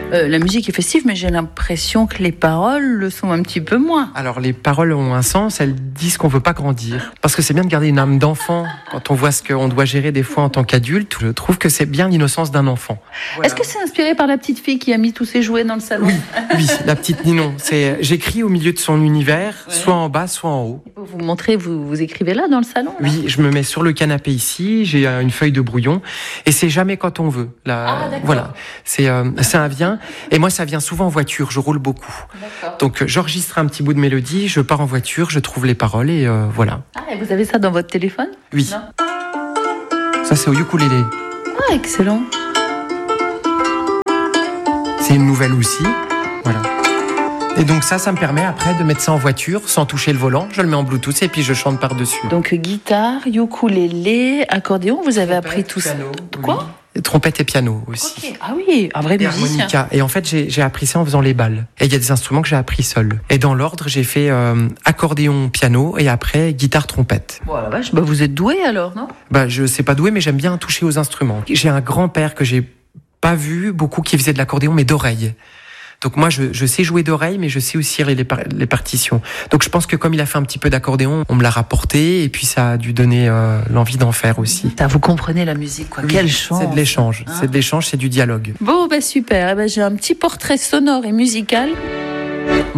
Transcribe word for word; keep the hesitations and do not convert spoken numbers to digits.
Euh, la musique est festive, mais j'ai l'impression que les paroles le sont un petit peu moins. Alors les paroles ont un sens, elles disent qu'on veut pas grandir. Parce que c'est bien de garder une âme d'enfant quand on voit ce qu'on doit gérer des fois en tant qu'adulte. Je trouve que c'est bien l'innocence d'un enfant. Voilà. Est-ce que c'est inspiré par la petite fille qui a mis tous ses jouets dans le salon ? Oui, oui, la petite Ninon. C'est, j'écris au milieu de son univers, ouais. Soit en bas, soit en haut. Vous vous montrez, vous, vous écrivez là dans le salon ? Là ? Oui, je me mets sur le canapé ici, j'ai une feuille de brouillon et c'est jamais quand on veut. Là, ah, voilà, c'est euh, ça vient et moi ça vient souvent en voiture. Je roule beaucoup, d'accord. Donc j'enregistre un petit bout de mélodie, je pars en voiture, je trouve les paroles et euh, voilà. Ah, et vous avez ça dans votre téléphone ? Oui. Non. Ça c'est au ukulélé. Ah, excellent. C'est une nouvelle aussi, voilà. Et donc ça, ça me permet après de mettre ça en voiture sans toucher le volant. Je le mets en Bluetooth et puis je chante par-dessus. Donc guitare, ukulélé, accordéon, vous avez trompette, appris tout ça. Quoi ? Oui. Trompette et piano aussi. Okay. Ah oui, un vrai et musicien. Harmonica. Et en fait, j'ai, j'ai appris ça en faisant les balles. Et il y a des instruments que j'ai appris seul. Et dans l'ordre, j'ai fait euh, accordéon, piano et après guitare, trompette. Bon, la vache, bah vous êtes doué alors, non ? Bah je sais pas doué, mais j'aime bien toucher aux instruments. J'ai un grand-père que j'ai pas vu beaucoup qui faisait de l'accordéon, mais d'oreille. Donc moi, je, je sais jouer d'oreille, mais je sais aussi lire les, par, les partitions. Donc je pense que comme il a fait un petit peu d'accordéon, on me l'a rapporté et puis ça a dû donner euh, l'envie d'en faire aussi. Ça, vous comprenez la musique, quoi. Oui, quelle chance. C'est de l'échange, hein. C'est de l'échange, c'est du dialogue. Bon, bah super. Eh ben, j'ai un petit portrait sonore et musical.